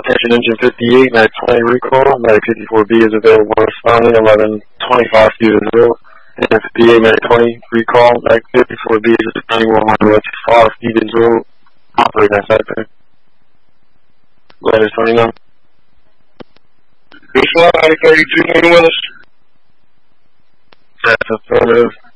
Attention engine 58, Mag 20 recall. Mag 54B is available responding 1125 Stevens Road. And 58, Mag 20 recall. Mag 54B is responding 1125 Stevens Road. Operating that sector. Letters 29. This one, 32, moving with us. That's affirmative.